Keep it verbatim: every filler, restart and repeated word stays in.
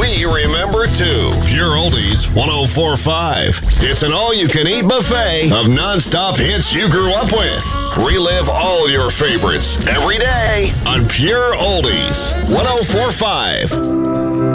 we remember too. Pure Oldies one oh four point five. It's an all-you-can-eat buffet of non-stop hits you grew up with. Relive all your favorites every day on Pure Oldies one oh four point five.